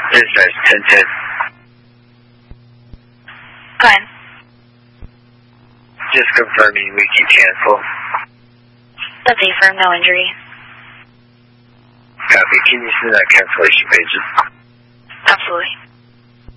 Business 1010. Go ahead. Just confirming we can cancel. That's affirmed, no injury. Copy. Can you send that cancellation pages? Absolutely.